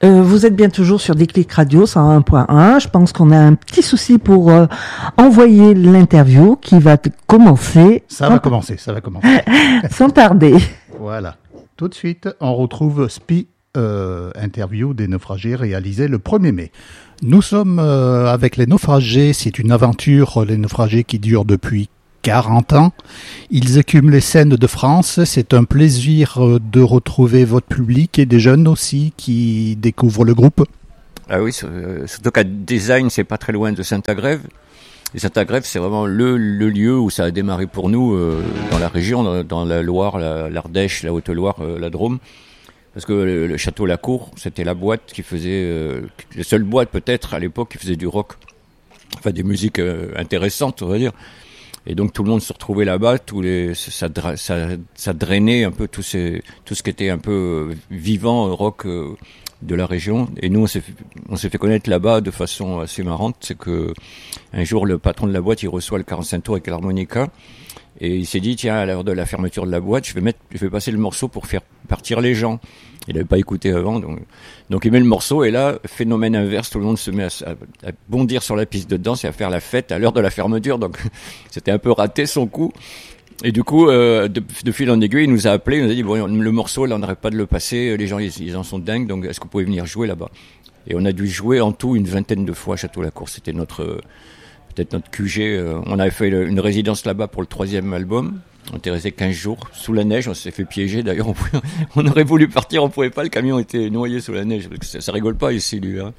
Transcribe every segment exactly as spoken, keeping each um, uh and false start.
Euh, vous êtes bien toujours sur Déclic Radio cent un point un. Je pense qu'on a un petit souci pour euh, envoyer l'interview qui va t- commencer. Ça va commencer, ça va commencer. Sans tarder. Voilà. Tout de suite, on retrouve Spi, euh, interview des naufragés réalisée le premier mai. Nous sommes euh, avec les naufragés. C'est une aventure, les naufragés, qui dure depuis quarante ans. Ils écument les scènes de France. C'est un plaisir de retrouver votre public et des jeunes aussi qui découvrent le groupe. Ah oui, surtout qu'à Design, c'est pas très loin de Saint-Agrève. Et Saint-Agrève, c'est vraiment le, le lieu où ça a démarré pour nous euh, dans la région, dans, dans la Loire, la, l'Ardèche, la Haute-Loire, euh, la Drôme. Parce que le, le château La Cour, c'était la boîte qui faisait, euh, la seule boîte peut-être à l'époque qui faisait du rock. Enfin, des musiques euh, intéressantes, on va dire. Et donc tout le monde se retrouvait là-bas, tous les, ça, ça, ça drainait un peu tout, ces, tout ce qui était un peu vivant, rock euh, de la région. Et nous, on s'est, fait, on s'est fait connaître là-bas de façon assez marrante. C'est que un jour, le patron de la boîte, il reçoit le quarante-cinq tours avec l'harmonica. Et il s'est dit, tiens, à l'heure de la fermeture de la boîte, je vais mettre, je vais passer le morceau pour faire partir les gens. Il n'avait pas écouté avant, donc, donc il met le morceau, et là, phénomène inverse, tout le monde se met à, à, à bondir sur la piste de danse et à faire la fête à l'heure de la fermeture, donc c'était un peu raté son coup. Et du coup, euh, de, de fil en aiguille, il nous a appelé, il nous a dit, bon, le morceau, là, on n'arrête pas de le passer, les gens, ils, ils en sont dingues, donc est-ce que vous pouvez venir jouer là-bas? Et on a dû jouer en tout une vingtaine de fois à Château-La-Cour, c'était notre, peut-être notre Q G, euh, on avait fait une résidence là-bas pour le troisième album. On était resté quinze jours sous la neige, on s'est fait piéger. D'ailleurs, on, pouvait, on aurait voulu partir, on pouvait pas. Le camion était noyé sous la neige. Ça, ça rigole pas ici, lui. Hein.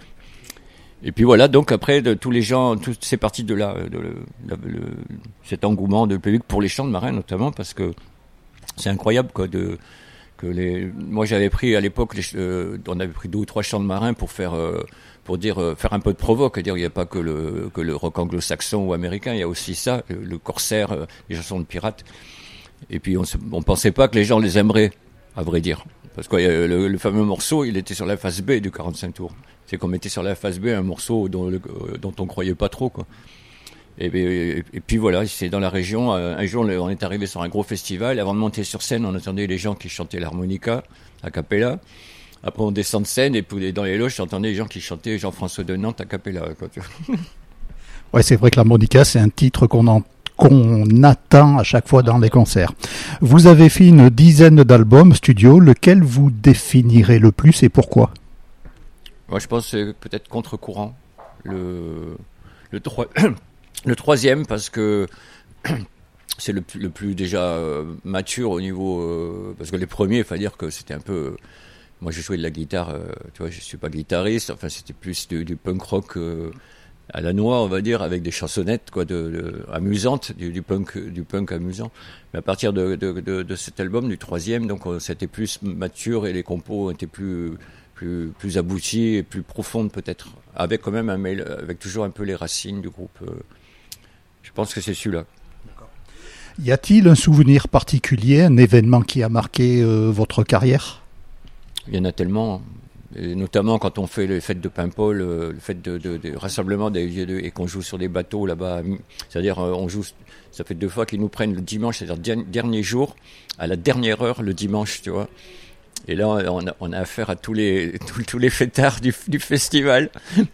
Et puis voilà. Donc après, de, tous les gens, tout, c'est parti de là, de, de, de, de cet engouement de public pour les chants de marins notamment, parce que c'est incroyable, quoi. De que les, moi, j'avais pris à l'époque, les, euh, on avait pris deux ou trois chants de marins pour faire. Euh, pour dire euh, faire un peu de provoque, dire il n'y a pas que le que le rock anglo-saxon ou américain, il y a aussi ça, le, le corsaire, euh, les chansons de pirates. Et puis on on pensait pas que les gens les aimeraient, à vrai dire, parce que euh, le, le fameux morceau, il était sur la face B du quarante-cinq tours. C'est qu'on mettait sur la face B un morceau dont le, euh, dont on croyait pas trop, quoi. Et, et, et puis voilà, c'est dans la région. Euh, un jour, on est arrivé sur un gros festival. Avant de monter sur scène, on attendait les gens qui chantaient l'harmonica a cappella. Après, on descend de scène et puis dans les loges, j'entendais les gens qui chantaient Jean-François de Nantes a cappella. Ouais, c'est vrai que l'harmonica, c'est un titre qu'on, en, qu'on attend à chaque fois dans les concerts. Vous avez fait une dizaine d'albums studio. Lequel vous définirez le plus et pourquoi? Moi, je pense que c'est peut-être Contre-courant. Le, le, trois, le troisième, parce que c'est le, le plus déjà euh, mature au niveau... Euh, parce que les premiers, il faut dire que c'était un peu... Euh, moi, j'ai joué de la guitare, euh, tu vois, je suis pas guitariste. Enfin, c'était plus du, du punk rock euh, à la noix, on va dire, avec des chansonnettes, quoi, de, de amusantes, du, du punk, du punk amusant. Mais à partir de, de, de, de cet album, du troisième, donc, c'était plus mature et les compos étaient plus, plus, plus aboutis et plus profondes peut-être, avec quand même un mail, avec toujours un peu les racines du groupe. Euh, je pense que c'est celui-là. D'accord. Y a-t-il un souvenir particulier, un événement qui a marqué euh, votre carrière? Il y en a tellement, et notamment quand on fait les fêtes de Paimpol, euh, le fait de, de, de rassemblement des lieux de, et qu'on joue sur des bateaux là-bas, c'est-à-dire euh, on joue, ça fait deux fois qu'ils nous prennent le dimanche, c'est-à-dire dernier jour, à la dernière heure le dimanche, tu vois. Et là on a, on a affaire à tous les tous, tous les fêtards du, du festival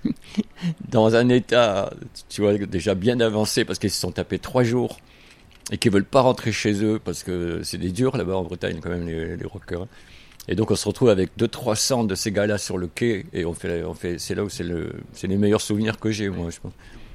dans un état, tu vois, déjà bien avancé parce qu'ils se sont tapés trois jours et qu'ils veulent pas rentrer chez eux parce que c'est des durs là-bas en Bretagne quand même les, les rockers. Et donc on se retrouve avec deux trois cents de ces gars-là sur le quai et on fait, on fait, c'est là où c'est le, c'est les meilleurs souvenirs que j'ai, moi, je pense.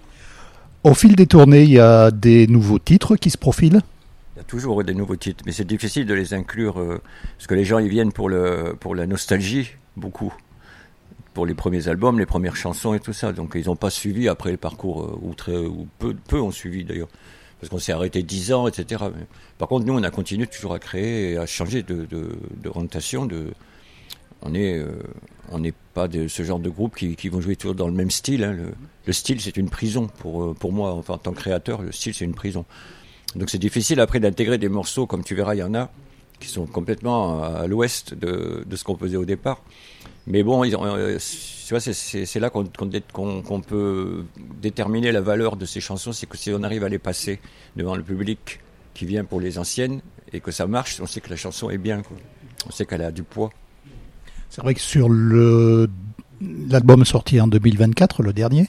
Au fil des tournées, il y a des nouveaux titres qui se profilent? Il y a toujours des nouveaux titres, mais c'est difficile de les inclure euh, parce que les gens ils viennent pour le, pour la nostalgie, beaucoup, pour les premiers albums, les premières chansons et tout ça. Donc ils n'ont pas suivi après le parcours euh, ou très, ou peu, peu ont suivi d'ailleurs. Parce qu'on s'est arrêté dix ans, et cetera. Mais, par contre, nous, on a continué toujours à créer et à changer de, de, d'orientation. De, on est, euh, on n'est pas de ce genre de groupe qui, qui vont jouer toujours dans le même style. Hein. Le, le style, c'est une prison pour, pour moi. Enfin, en tant que créateur, le style, c'est une prison. Donc, c'est difficile après d'intégrer des morceaux, comme tu verras, il y en a, qui sont complètement à l'ouest de, de ce qu'on faisait au départ. Mais bon, ils ont, euh, tu vois, c'est, c'est, c'est là qu'on, qu'on, qu'on peut déterminer la valeur de ces chansons, c'est que si on arrive à les passer devant le public qui vient pour les anciennes et que ça marche, on sait que la chanson est bien, quoi. On sait qu'elle a du poids. C'est vrai que sur le l'album sorti en deux mille vingt-quatre, le dernier,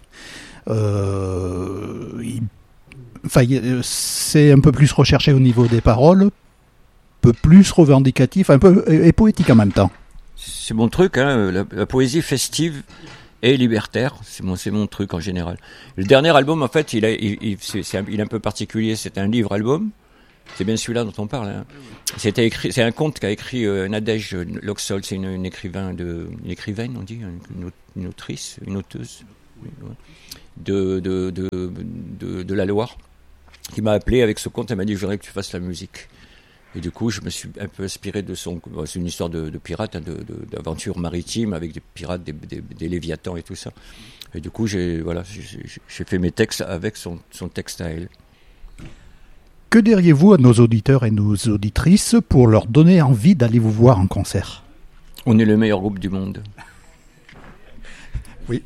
euh, il, enfin, c'est un peu plus recherché au niveau des paroles, un peu plus revendicatif, un peu et poétique en même temps. C'est mon truc, hein, la, la poésie festive et libertaire, c'est mon, c'est mon truc en général. Le dernier album, en fait, il, a, il, il, c'est, c'est un, il est un peu particulier, c'est un livre-album. C'est bien celui-là dont on parle. Hein. C'était écrit, c'est un conte qu'a écrit euh, Nadège Loxol, c'est une, une écrivain de, une écrivaine, on dit, une, une autrice, une auteuse de de, de, de de la Loire, qui m'a appelé avec ce conte. Elle m'a dit, je voudrais que tu fasses la musique. Et du coup, je me suis un peu inspiré de son. C'est une histoire de, de pirates, hein, de, de, d'aventure maritime avec des pirates, des, des, des léviathans et tout ça. Et du coup, j'ai voilà, j'ai, j'ai fait mes textes avec son, son texte à elle. Que diriez-vous à nos auditeurs et nos auditrices pour leur donner envie d'aller vous voir en concert ? On est le meilleur groupe du monde. Oui.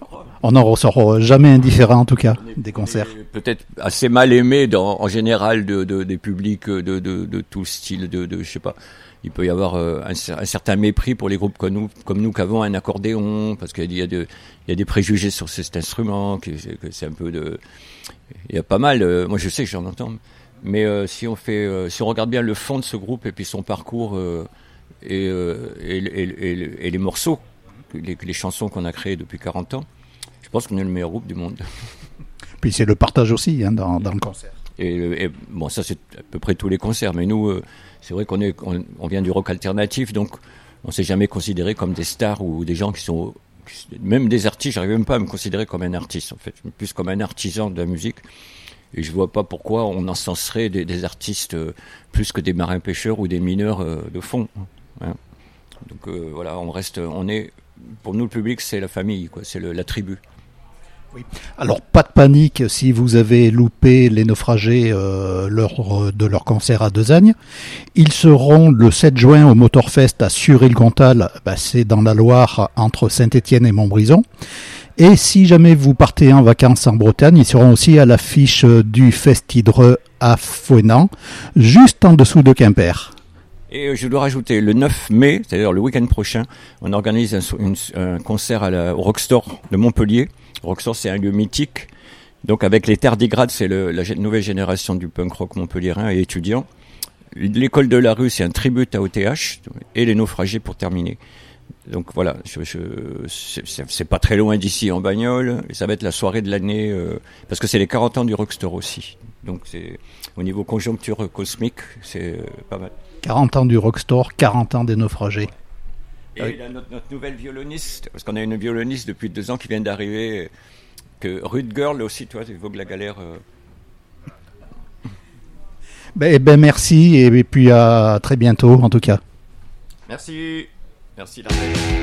On n'en ressort jamais indifférent, en tout cas, des concerts. Peut-être assez mal aimé dans, en général de, de, des publics de, de, de tout style. De, de, je sais pas. Il peut y avoir un, un certain mépris pour les groupes comme nous, comme nous qui avons un accordéon, parce qu'il y a, de, il y a des préjugés sur cet instrument, que, que c'est un peu de. Il y a pas mal. Moi, je sais que j'en entends. Mais euh, si on fait, euh, si on regarde bien le fond de ce groupe et puis son parcours euh, et, euh, et, et, et, et les morceaux, les, les chansons qu'on a créées depuis quarante ans, je pense qu'on est le meilleur groupe du monde. Puis c'est le partage aussi hein, dans, dans le concert. Et, et bon, ça c'est à peu près tous les concerts. Mais nous, euh, c'est vrai qu'on est, on, on vient du rock alternatif, donc on s'est jamais considéré comme des stars ou des gens qui sont, même des artistes. J'arrive même pas à me considérer comme un artiste en fait, plus comme un artisan de la musique. Et je vois pas pourquoi on encenserait des, des artistes euh, plus que des marins-pêcheurs ou des mineurs euh, de fond. Hein. Donc euh, voilà, on reste, on est, pour nous le public c'est la famille, quoi, c'est le, la tribu. Oui. Alors pas de panique si vous avez loupé les naufragés euh, leur, de leur concert à Desagne. Ils seront le sept juin au Motorfest à Sur-Île-Comtal, bah, c'est dans la Loire entre Saint-Étienne et Montbrison. Et si jamais vous partez en vacances en Bretagne, ils seront aussi à l'affiche du Festidreux à Fouesnant, juste en dessous de Quimper. Et je dois rajouter, le neuf mai, c'est-à-dire le week-end prochain, on organise un, une, un concert à la, au Rockstore de Montpellier. Rockstore, c'est un lieu mythique. Donc avec les Tardigrades, c'est le, la nouvelle génération du punk rock montpelliérain et étudiant. L'école de la rue, c'est un tribut à O T H. Et les naufragés pour terminer. Donc voilà, je, je, c'est, c'est pas très loin d'ici en bagnole, et ça va être la soirée de l'année, euh, parce que c'est les quarante ans du Rockstore aussi. Donc c'est, au niveau conjoncture cosmique, c'est euh, pas mal. quarante ans du Rockstore, quarante ans des naufragés. Et oui. là, notre, notre nouvelle violoniste, parce qu'on a une violoniste depuis deux ans qui vient d'arriver, que Rude Girl aussi, toi, tu évoques la galère. Euh... Ben, ben merci, et, et puis à très bientôt en tout cas. Merci. Merci, Larry.